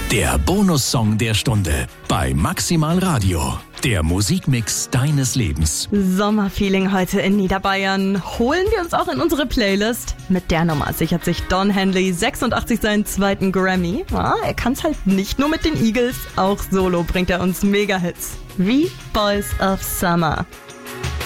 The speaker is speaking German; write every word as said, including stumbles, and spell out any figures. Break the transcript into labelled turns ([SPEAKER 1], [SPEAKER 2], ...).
[SPEAKER 1] Der Bonussong der Stunde bei Maximal Radio. Der Musikmix deines Lebens.
[SPEAKER 2] Sommerfeeling heute in Niederbayern. Holen wir uns auch in unsere Playlist. Mit der Nummer sichert sich Don Henley sechsundachtzig seinen zweiten Grammy. Ja, er kann's halt nicht nur mit den Eagles, auch solo bringt er uns Mega-Hits. Wie Boys of Summer.